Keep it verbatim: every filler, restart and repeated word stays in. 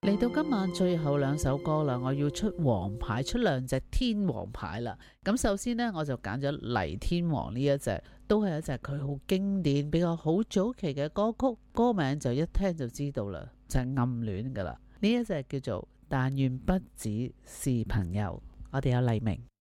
嚟到今晚最後兩首歌啦，我要出王牌，出兩隻天王牌啦。咁首先呢，我就揀咗黎天王呢一隻，都係一隻佢好經典、比較好早期嘅歌曲，歌名就一聽就知道啦，就係暗戀噶啦。呢一隻叫做但願不只是朋友。我哋有黎明。